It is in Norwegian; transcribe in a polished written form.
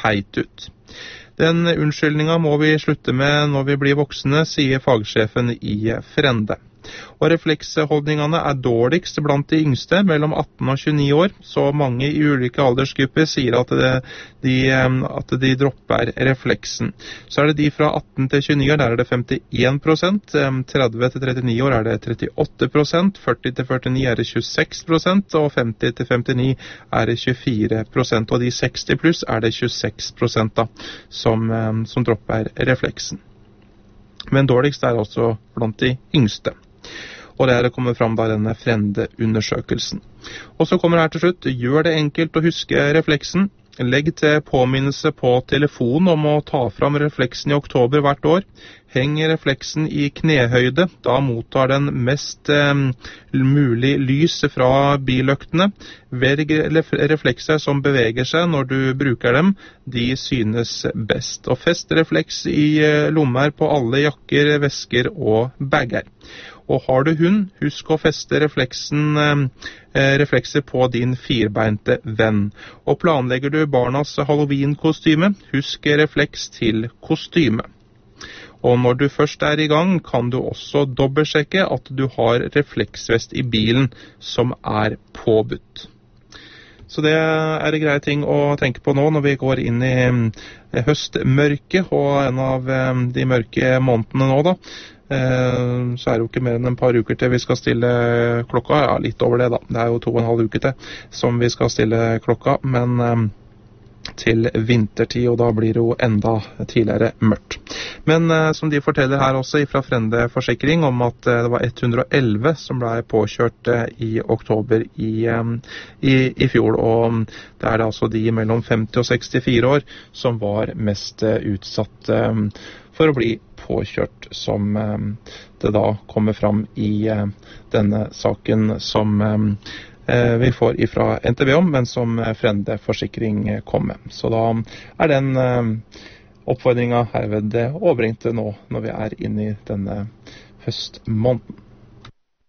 teit ut. Den unnskyldninga må vi slutte med når vi blir voksne, sier fagsjefen i Frende. Og refleksholdningene dårligst blant de yngste, mellom 18 og 29 år, så mange i ulike aldersgrupper sier at de dropper refleksen. Så det de fra 18 til 29 år, der det 51%, 30 til 39 år det 38%, 40 til 49 det 26%, og 50 til 59 det 24%, og de 60 pluss det 26% da, som dropper refleksen. Men dårligst altså blant de yngste. Og det kommer fram da denne Frende-undersøkelsen. Og så kommer her til slutt, gjør det enkelt å huske refleksen. Legg til påminnelse på telefonen om å ta fram refleksen i oktober hvert år. Heng refleksen i knehøyde, da mottar den mest mulig lys fra biløktene. Velg reflekser som beveger seg når du bruker dem, de synes best. Og fest refleks i lommer på alle jakker, vesker og bager. Og har du hund, husk å feste reflekser på din firbeinte venn. Og planlegger du barnas Halloween-kostyme, husk refleks til kostyme. Og når du først i gang, kan du også dobbeltsjekke at du har refleksvest i bilen som påbudt. Så det det greie ting å tenke på nå når vi går inn i høstmørket, og en av de mørke månedene nå da. Så det jo ikke mer enn et par uker til vi skal stille klokka, ja, litt over det da. Det jo 2,5 uker til som vi skal stille klokka, men til vintertid, og da blir det jo enda tidligere mørkt. Men som de forteller her også fra Frende Forsikring om at det var 111 som ble påkjørt i oktober i fjor, og det det altså de mellom 50 og 64 år som var mest utsatt for å bli påkjørt, som det da kommer fram i denne saken som vi får ifra NTB om, men som Frende Forsikring kom med. Så da den oppfordringen herved overbringt nå når vi inne i denne høstmåneden.